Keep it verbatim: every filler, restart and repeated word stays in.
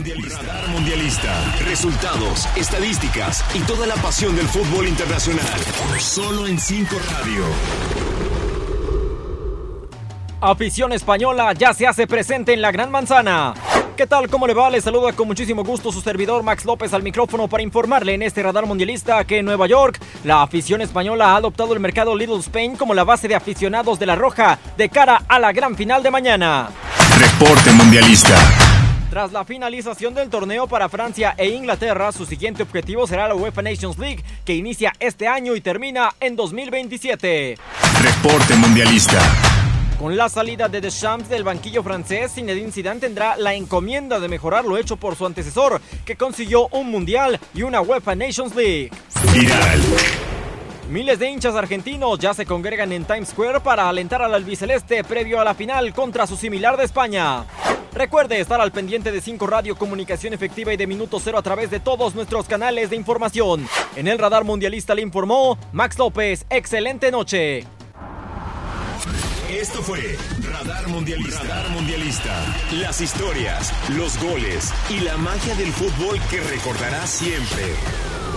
Mundialista. Radar Mundialista. Resultados, estadísticas y toda la pasión del fútbol internacional. Solo en cinco Radio. Afición española ya se hace presente en la Gran Manzana. ¿Qué tal? ¿Cómo le va? Les saluda con muchísimo gusto su servidor Max López al micrófono para informarle en este Radar Mundialista que en Nueva York la afición española ha adoptado el mercado Little Spain como la base de aficionados de la Roja de cara a la gran final de mañana. Reporte Mundialista. Tras la finalización del torneo para Francia e Inglaterra, su siguiente objetivo será la UEFA Nations League, que inicia este año y termina en dos mil veintisiete. Reporte Mundialista. Con la salida de Deschamps del banquillo francés, Zinedine Zidane tendrá la encomienda de mejorar lo hecho por su antecesor, que consiguió un Mundial y una UEFA Nations League. Viral. Miles de hinchas argentinos ya se congregan en Times Square para alentar al albiceleste previo a la final contra su similar de España. Recuerde estar al pendiente de cinco Radio, comunicación efectiva y de Minuto Cero a través de todos nuestros canales de información. En el Radar Mundialista le informó Max López. Excelente noche. Esto fue Radar Mundialista. Radar Mundialista. Las historias, los goles y la magia del fútbol que recordarás siempre.